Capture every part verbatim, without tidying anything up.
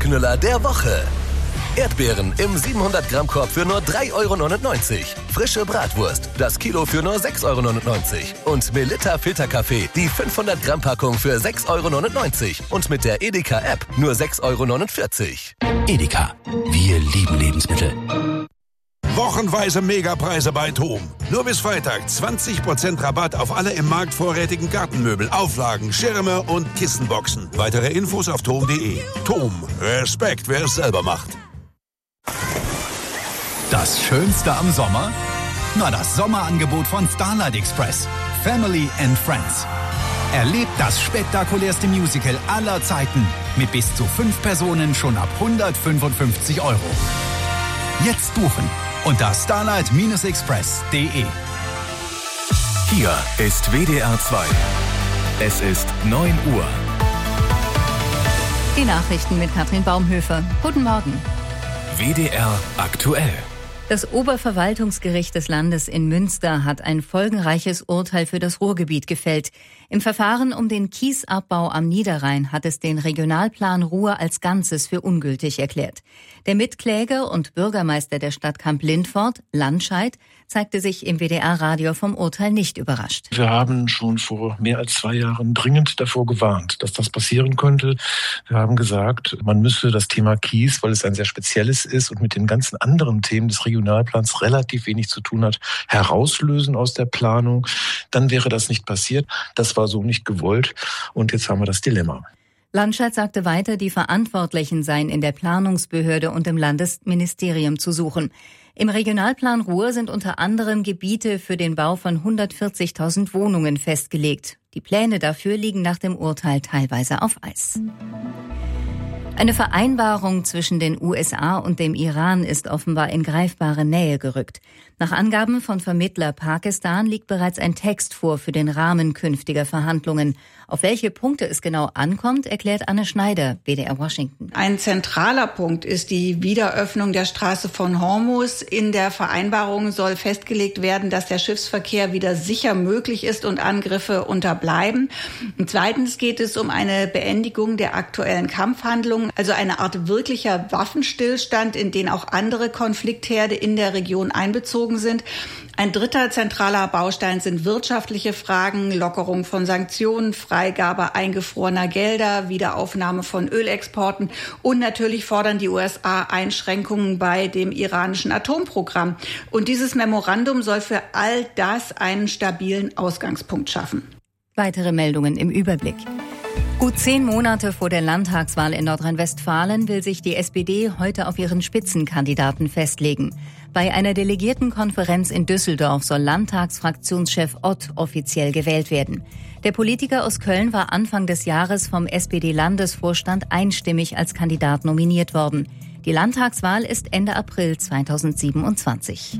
Oberknüller der Woche. Erdbeeren im siebenhundert Gramm Korb für nur drei Euro neunundneunzig. Frische Bratwurst, das Kilo für nur sechs Euro neunundneunzig. Und Melitta Filterkaffee, die fünfhundert Gramm Packung für sechs Euro neunundneunzig. Und mit der Edeka App nur sechs Euro neunundvierzig. Edeka, wir lieben Lebensmittel. Wochenweise Megapreise bei TOM. Nur bis Freitag zwanzig Prozent Rabatt auf alle im Markt vorrätigen Gartenmöbel, Auflagen, Schirme und Kissenboxen. Weitere Infos auf tom punkt de. TOM, Respekt, wer es selber macht. Das Schönste am Sommer? Na, das Sommerangebot von Starlight Express. Family and Friends. Erlebt das spektakulärste Musical aller Zeiten mit bis zu fünf Personen schon ab hundertfünfundfünfzig Euro. Jetzt buchen unter starlight express punkt de. Hier ist W D R zwei. Es ist neun Uhr. Die Nachrichten mit Katrin Baumhöfer. Guten Morgen. W D R aktuell. Das Oberverwaltungsgericht des Landes in Münster hat ein folgenreiches Urteil für das Ruhrgebiet gefällt. Im Verfahren um den Kiesabbau am Niederrhein hat es den Regionalplan Ruhr als Ganzes für ungültig erklärt. Der Mitkläger und Bürgermeister der Stadt Kamp-Lindfort, Landscheid, zeigte sich im W D R-Radio vom Urteil nicht überrascht. Wir haben schon vor mehr als zwei Jahren dringend davor gewarnt, dass das passieren könnte. Wir haben gesagt, man müsse das Thema Kies, weil es ein sehr spezielles ist und mit den ganzen anderen Themen des Regionalplans relativ wenig zu tun hat, herauslösen aus der Planung. Dann wäre das nicht passiert. Das war so nicht gewollt. Und jetzt haben wir das Dilemma. Landscheid sagte weiter, die Verantwortlichen seien in der Planungsbehörde und im Landesministerium zu suchen. Im Regionalplan Ruhr sind unter anderem Gebiete für den Bau von hundertvierzigtausend Wohnungen festgelegt. Die Pläne dafür liegen nach dem Urteil teilweise auf Eis. Eine Vereinbarung zwischen den U S A und dem Iran ist offenbar in greifbare Nähe gerückt. Nach Angaben von Vermittler Pakistan liegt bereits ein Text vor für den Rahmen künftiger Verhandlungen. Auf welche Punkte es genau ankommt, erklärt Anne Schneider, W D R Washington. Ein zentraler Punkt ist die Wiederöffnung der Straße von Hormuz. In der Vereinbarung soll festgelegt werden, dass der Schiffsverkehr wieder sicher möglich ist und Angriffe unterbleiben. Und zweitens geht es um eine Beendigung der aktuellen Kampfhandlungen, also eine Art wirklicher Waffenstillstand, in den auch andere Konfliktherde in der Region einbezogen sind. Ein dritter zentraler Baustein sind wirtschaftliche Fragen, Lockerung von Sanktionen, Freigabe eingefrorener Gelder, Wiederaufnahme von Ölexporten und natürlich fordern die U S A Einschränkungen bei dem iranischen Atomprogramm. Und dieses Memorandum soll für all das einen stabilen Ausgangspunkt schaffen. Weitere Meldungen im Überblick. Gut zehn Monate vor der Landtagswahl in Nordrhein-Westfalen will sich die S P D heute auf ihren Spitzenkandidaten festlegen. Bei einer Delegiertenkonferenz in Düsseldorf soll Landtagsfraktionschef Ott offiziell gewählt werden. Der Politiker aus Köln war Anfang des Jahres vom S P D-Landesvorstand einstimmig als Kandidat nominiert worden. Die Landtagswahl ist Ende April zweitausendsiebenundzwanzig.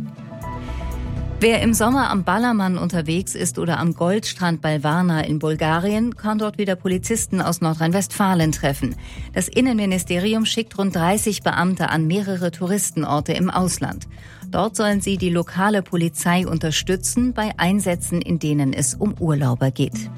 Wer im Sommer am Ballermann unterwegs ist oder am Goldstrand bei Varna in Bulgarien, kann dort wieder Polizisten aus Nordrhein-Westfalen treffen. Das Innenministerium schickt rund dreißig Beamte an mehrere Touristenorte im Ausland. Dort sollen sie die lokale Polizei unterstützen bei Einsätzen, in denen es um Urlauber geht.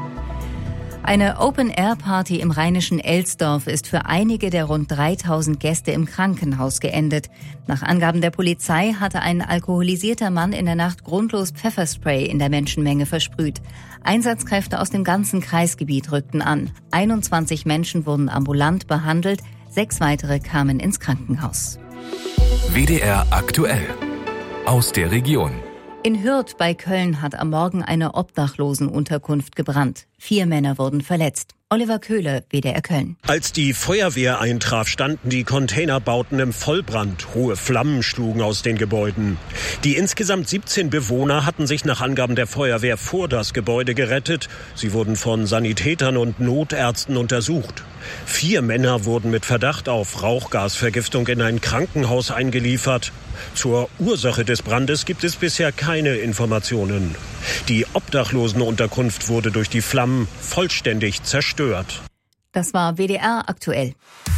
Eine Open-Air-Party im rheinischen Elsdorf ist für einige der rund dreitausend Gäste im Krankenhaus geendet. Nach Angaben der Polizei hatte ein alkoholisierter Mann in der Nacht grundlos Pfefferspray in der Menschenmenge versprüht. Einsatzkräfte aus dem ganzen Kreisgebiet rückten an. einundzwanzig Menschen wurden ambulant behandelt, sechs weitere kamen ins Krankenhaus. W D R aktuell. Aus der Region. In Hürth bei Köln hat am Morgen eine Obdachlosenunterkunft gebrannt. Vier Männer wurden verletzt. Oliver Köhler, W D R Köln. Als die Feuerwehr eintraf, standen die Containerbauten im Vollbrand. Hohe Flammen schlugen aus den Gebäuden. Die insgesamt siebzehn Bewohner hatten sich nach Angaben der Feuerwehr vor das Gebäude gerettet. Sie wurden von Sanitätern und Notärzten untersucht. Vier Männer wurden mit Verdacht auf Rauchgasvergiftung in ein Krankenhaus eingeliefert. Zur Ursache des Brandes gibt es bisher keine Informationen. Die Obdachlosenunterkunft wurde durch die Flammen vollständig zerstört. Das war W D R aktuell.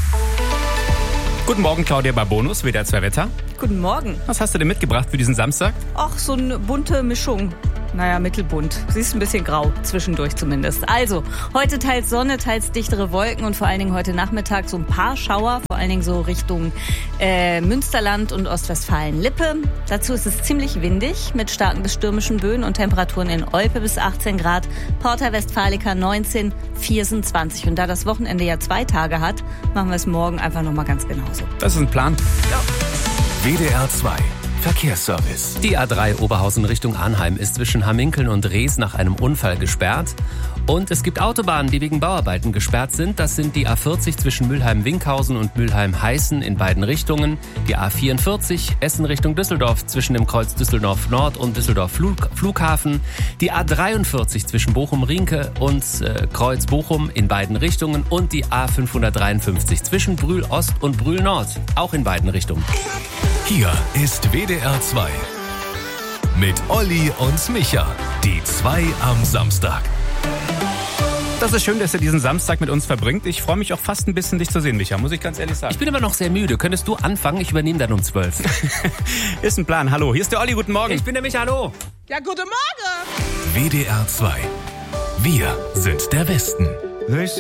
Guten Morgen, Claudia Barbonus, W D R zwei Wetter. Guten Morgen. Was hast du denn mitgebracht für diesen Samstag? Ach, so eine bunte Mischung. naja, mittelbunt. Sie ist ein bisschen grau, zwischendurch zumindest. Also, heute teils Sonne, teils dichtere Wolken und vor allen Dingen heute Nachmittag so ein paar Schauer, vor allen Dingen so Richtung äh, Münsterland und Ostwestfalen-Lippe. Dazu ist es ziemlich windig mit starken bis stürmischen Böen und Temperaturen in Olpe bis achtzehn Grad, Porta Westfalica neunzehn, Viersen zwanzig. Und da das Wochenende ja zwei Tage hat, machen wir es morgen einfach nochmal ganz genauso. Das ist ein Plan. Ja. W D R zwei Verkehrsservice. Die A drei Oberhausen Richtung Arnheim ist zwischen Hamminkeln und Rees nach einem Unfall gesperrt. Und es gibt Autobahnen, die wegen Bauarbeiten gesperrt sind. Das sind die A vierzig zwischen Mülheim-Winkhausen und Mülheim-Heißen in beiden Richtungen. Die A vierundvierzig Essen Richtung Düsseldorf zwischen dem Kreuz Düsseldorf Nord und Düsseldorf Flug- Flughafen. Die A dreiundvierzig zwischen Bochum-Rienke und äh, Kreuz Bochum in beiden Richtungen. Und die A fünfhundertdreiundfünfzig zwischen Brühl Ost und Brühl Nord, auch in beiden Richtungen. Hier ist W D R zwei mit Olli und Micha, die zwei am Samstag. Das ist schön, dass ihr diesen Samstag mit uns verbringt. Ich freue mich auch fast ein bisschen, dich zu sehen, Micha, muss ich ganz ehrlich sagen. Ich bin aber noch sehr müde. Könntest du anfangen? Ich übernehme dann um zwölf. Ist ein Plan. Hallo, hier ist der Olli. Guten Morgen. Ich bin der Micha. Hallo. Ja, guten Morgen. W D R zwei. Wir sind der Westen.